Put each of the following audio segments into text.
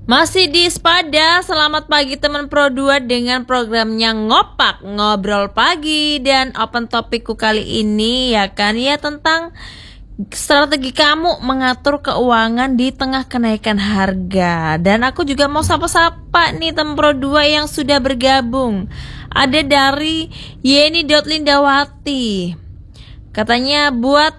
Masih di Spada, selamat pagi teman Pro 2 dengan programnya Ngopak, Ngobrol Pagi. Dan open topikku kali ini ya tentang strategi kamu mengatur keuangan di tengah kenaikan harga. Dan aku juga mau sapa-sapa nih teman Pro 2 yang sudah bergabung. Ada dari Yeni.Lindawati, katanya buat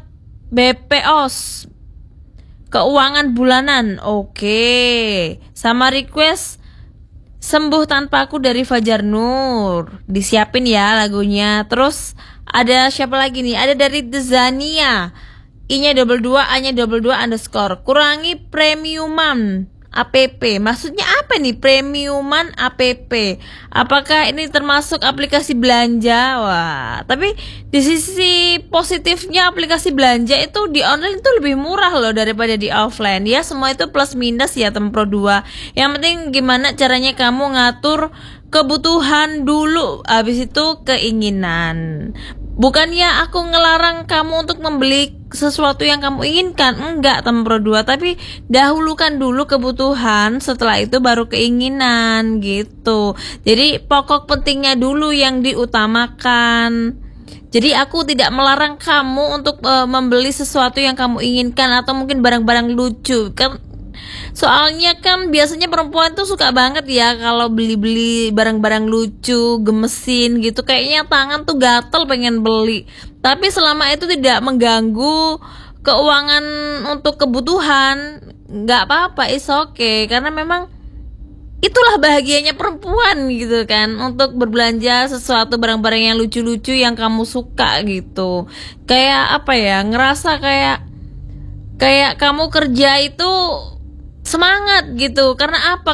BPOS keuangan bulanan, oke. Sama request sembuh tanpa aku dari Fajar Nur, disiapin ya lagunya. Terus ada siapa lagi nih? Ada dari Dezania, I-nya 22, A-nya 22 underscore. Kurangi premiuman APP. Maksudnya apa nih premiuman APP? Apakah ini termasuk aplikasi belanja? Wah, tapi di sisi positifnya aplikasi belanja itu di online itu lebih murah loh daripada di offline. Ya semua itu plus minus ya teman Pro 2. Yang penting gimana caranya kamu ngatur kebutuhan dulu, habis itu keinginan. Bukannya aku ngelarang kamu untuk membeli sesuatu yang kamu inginkan, enggak teman Pro 2, tapi dahulukan dulu kebutuhan, setelah itu baru keinginan gitu. Jadi pokok pentingnya dulu yang diutamakan. Jadi aku tidak melarang kamu untuk membeli sesuatu yang kamu inginkan atau mungkin barang-barang lucu. Soalnya kan biasanya perempuan tuh suka banget ya kalau beli-beli barang-barang lucu, gemesin gitu. Kayaknya tangan tuh gatel pengen beli. Tapi selama itu tidak mengganggu keuangan untuk kebutuhan, nggak apa-apa, is okay. Karena memang itulah bahagianya perempuan gitu kan, untuk berbelanja sesuatu barang-barang yang lucu-lucu yang kamu suka gitu. Kayak apa ya, ngerasa kayak kamu kerja itu semangat gitu. Karena apa?